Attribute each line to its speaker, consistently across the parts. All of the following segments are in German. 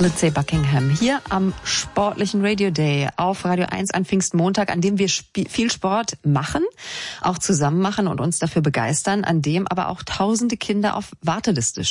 Speaker 1: Lindsay Buckingham hier am sportlichen Radio Day auf Radio 1 an Pfingstmontag, an dem wir viel Sport machen, auch zusammen machen und uns dafür begeistern, an dem aber auch tausende Kinder auf Wartelisten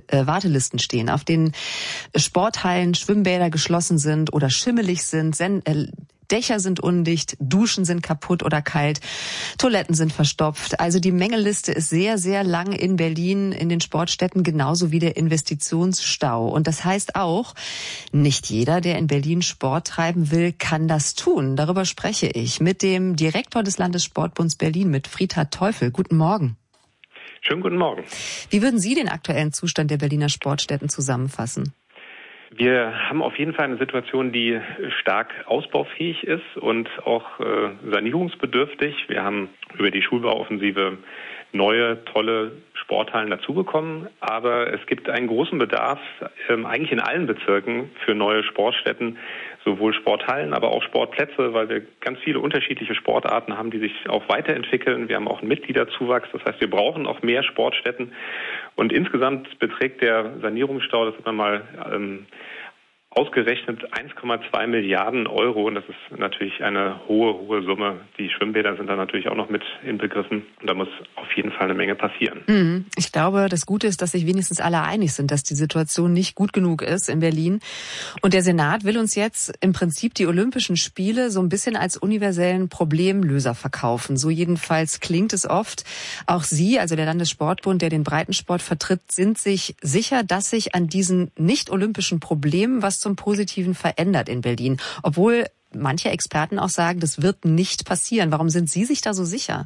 Speaker 1: stehen, auf denen Sporthallen, Schwimmbäder geschlossen sind oder schimmelig sind, Dächer sind undicht, Duschen sind kaputt oder kalt, Toiletten sind verstopft. Also die Mängelliste ist sehr, sehr lang in Berlin, in den Sportstätten, genauso wie der Investitionsstau. Und das heißt auch, nicht jeder, der in Berlin Sport treiben will, kann das tun. Darüber spreche ich mit dem Direktor des Landessportbunds Berlin, mit Friedhard Teufel. Guten Morgen.
Speaker 2: Schönen guten Morgen.
Speaker 1: Wie würden Sie den aktuellen Zustand der Berliner Sportstätten zusammenfassen?
Speaker 2: Wir haben auf jeden Fall eine Situation, die stark ausbaufähig ist und auch sanierungsbedürftig. Wir haben über die Schulbauoffensive neue, tolle Sporthallen dazubekommen. Aber es gibt einen großen Bedarf, eigentlich in allen Bezirken, für neue Sportstätten, sowohl Sporthallen, aber auch Sportplätze, weil wir ganz viele unterschiedliche Sportarten haben, die sich auch weiterentwickeln. Wir haben auch einen Mitgliederzuwachs. Das heißt, wir brauchen auch mehr Sportstätten. Und insgesamt beträgt der Sanierungsstau, das hat man mal ausgerechnet, 1,2 Milliarden Euro. Und das ist natürlich eine hohe Summe. Die Schwimmbäder sind da natürlich auch noch mit inbegriffen. Und da muss auf jeden Fall eine Menge passieren.
Speaker 1: Ich glaube, das Gute ist, dass sich wenigstens alle einig sind, dass die Situation nicht gut genug ist in Berlin. Und der Senat will uns jetzt im Prinzip die Olympischen Spiele so ein bisschen als universellen Problemlöser verkaufen. So jedenfalls klingt es oft. Auch Sie, also der Landessportbund, der den Breitensport vertritt, sind sich sicher, dass sich an diesen nicht-olympischen Problemen was zum Positiven verändert in Berlin. Obwohl manche Experten auch sagen, das wird nicht passieren. Warum sind Sie sich da so sicher?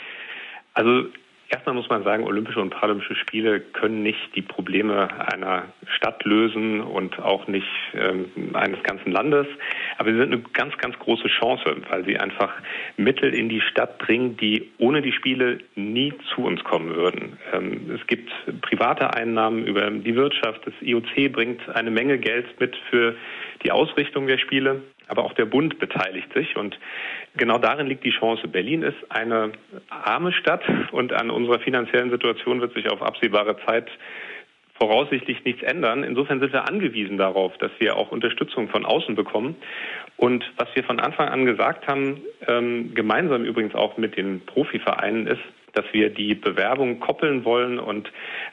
Speaker 2: Also erstmal muss man sagen, Olympische und Paralympische Spiele können nicht die Probleme einer Stadt lösen und auch nicht eines ganzen Landes. Aber sie sind eine ganz, ganz große Chance, weil sie einfach Mittel in die Stadt bringen, die ohne die Spiele nie zu uns kommen würden. Es gibt private Einnahmen über die Wirtschaft. Das IOC bringt eine Menge Geld mit für die Ausrichtung der Spiele. Aber auch der Bund beteiligt sich und genau darin liegt die Chance. Berlin ist eine arme Stadt und an unserer finanziellen Situation wird sich auf absehbare Zeit voraussichtlich nichts ändern. Insofern sind wir angewiesen darauf, dass wir auch Unterstützung von außen bekommen. Und was wir von Anfang an gesagt haben, gemeinsam übrigens auch mit den Profivereinen, ist, dass wir die Bewerbung koppeln wollen und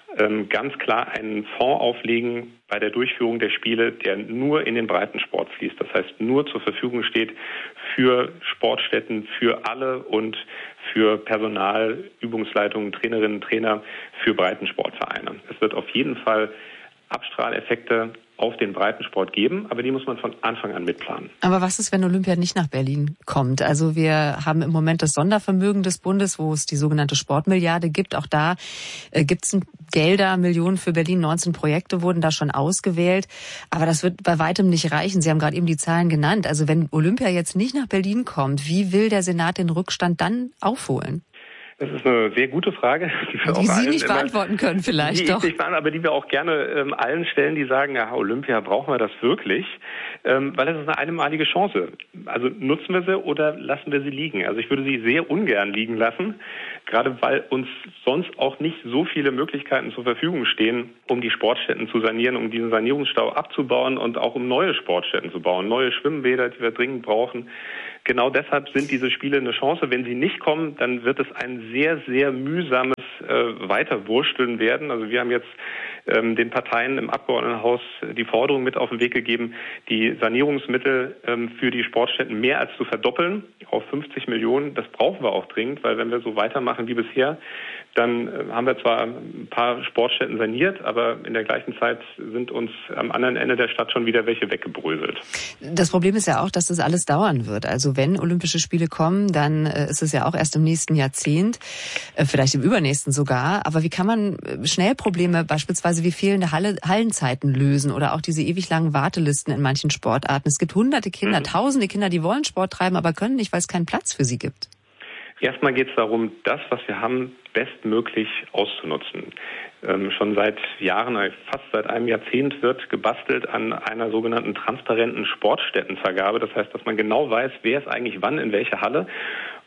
Speaker 2: ganz klar einen Fonds auflegen bei der Durchführung der Spiele, der nur in den Breitensport fließt. Das heißt, nur zur Verfügung steht für Sportstätten, für alle und für Personal, Übungsleitungen, Trainerinnen, Trainer, für Breitensportvereine. Es wird auf jeden Fall Abstrahleffekte auf den Breitensport geben, aber die muss man von Anfang an mitplanen.
Speaker 1: Aber was ist, wenn Olympia nicht nach Berlin kommt? Also wir haben im Moment das Sondervermögen des Bundes, wo es die sogenannte Sportmilliarde gibt. Auch da gibt es Gelder, Millionen für Berlin. 19 Projekte wurden da schon ausgewählt. Aber das wird bei weitem nicht reichen. Sie haben gerade eben die Zahlen genannt. Also wenn Olympia jetzt nicht nach Berlin kommt, wie will der Senat den Rückstand dann aufholen?
Speaker 2: Das ist eine sehr gute Frage.
Speaker 1: Die Sie nicht beantworten können vielleicht doch.
Speaker 2: Aber die wir auch gerne allen stellen, die sagen, ja, Olympia, brauchen wir das wirklich? Weil das ist eine einmalige Chance. Also nutzen wir sie oder lassen wir sie liegen? Also ich würde sie sehr ungern liegen lassen, gerade weil uns sonst auch nicht so viele Möglichkeiten zur Verfügung stehen, um die Sportstätten zu sanieren, um diesen Sanierungsstau abzubauen und auch um neue Sportstätten zu bauen, neue Schwimmbäder, die wir dringend brauchen. Genau deshalb sind diese Spiele eine Chance. Wenn sie nicht kommen, dann wird es ein sehr, sehr mühsames Weiterwursteln werden. Also wir haben jetzt den Parteien im Abgeordnetenhaus die Forderung mit auf den Weg gegeben, die Sanierungsmittel für die Sportstätten mehr als zu verdoppeln auf 50 Millionen. Das brauchen wir auch dringend, weil wenn wir so weitermachen wie bisher, dann haben wir zwar ein paar Sportstätten saniert, aber in der gleichen Zeit sind uns am anderen Ende der Stadt schon wieder welche weggebröselt.
Speaker 1: Das Problem ist ja auch, dass das alles dauern wird. Also wenn Olympische Spiele kommen, dann ist es ja auch erst im nächsten Jahrzehnt, vielleicht im übernächsten sogar. Aber wie kann man schnell Probleme, beispielsweise wie fehlende Hallenzeiten lösen oder auch diese ewig langen Wartelisten in manchen Sportarten? Es gibt hunderte Kinder, tausende Kinder, die wollen Sport treiben, aber können nicht, weil es keinen Platz für sie gibt.
Speaker 2: Erstmal geht es darum, das, was wir haben, bestmöglich auszunutzen. Schon seit Jahren, fast seit einem Jahrzehnt, wird gebastelt an einer sogenannten transparenten Sportstättenvergabe. Das heißt, dass man genau weiß, wer ist eigentlich wann in welcher Halle.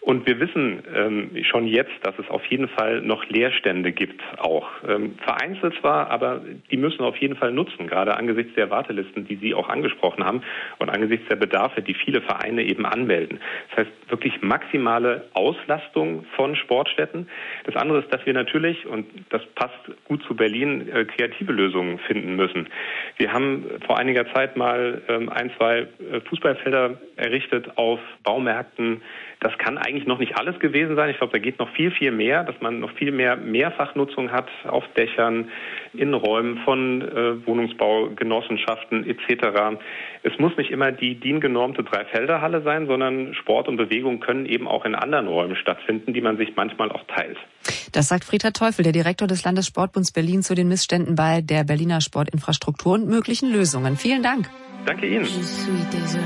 Speaker 2: Und wir wissen schon jetzt, dass es auf jeden Fall noch Leerstände gibt auch. Vereinzelt zwar, aber die müssen wir auf jeden Fall nutzen, gerade angesichts der Wartelisten, die Sie auch angesprochen haben und angesichts der Bedarfe, die viele Vereine eben anmelden. Das heißt wirklich maximale Auslastung von Sportstätten. Das andere ist, dass wir natürlich, und das passt gut zu Berlin, kreative Lösungen finden müssen. Wir haben vor einiger Zeit mal 2 Fußballfelder errichtet auf Baumärkten. Das kann eigentlich noch nicht alles gewesen sein. Ich glaube, da geht noch viel, viel mehr, dass man noch viel mehr Mehrfachnutzung hat auf Dächern, Innenräumen von Wohnungsbaugenossenschaften etc. Es muss nicht immer die DIN-genormte Dreifelderhalle sein, sondern Sport und Bewegung können eben auch in anderen Räumen stattfinden, die man sich manchmal auch teilt.
Speaker 1: Das sagt Friedhelm Teufel, der Direktor des Landessportbunds Berlin, zu den Missständen bei der Berliner Sportinfrastruktur und möglichen Lösungen. Vielen Dank.
Speaker 2: Danke Ihnen.